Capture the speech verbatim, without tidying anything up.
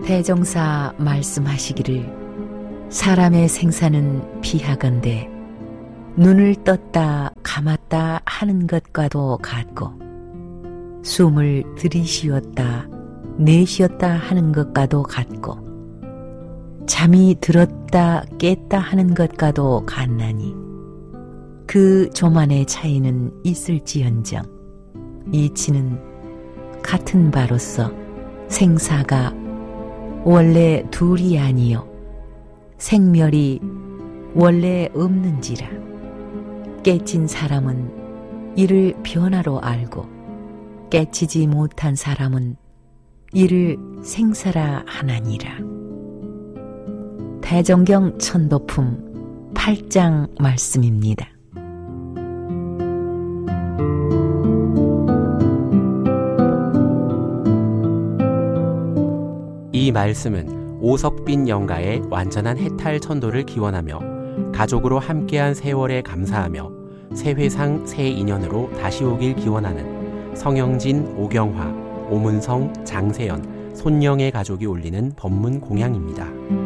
대종사 말씀하시기를 사람의 생사는 비하건대 눈을 떴다 감았다 하는 것과도 같고 숨을 들이쉬었다 내쉬었다 하는 것과도 같고 잠이 들었다 깼다 하는 것과도 같나니 그 조만의 차이는 있을지언정 이치는 같은 바로서 생사가 원래 둘이 아니요 생멸이 원래 없는지라 깨친 사람은 이를 변화로 알고 깨치지 못한 사람은 이를 생사라 하나니라. 대종경 천도품 팔 장 말씀입니다. 이 말씀은 오석빈 영가의 완전한 해탈 천도를 기원하며 가족으로 함께한 세월에 감사하며 새회상 새 인연으로 다시 오길 기원하는 성영진, 오경화, 오문성, 장세연, 손영의 가족이 올리는 법문 공양입니다.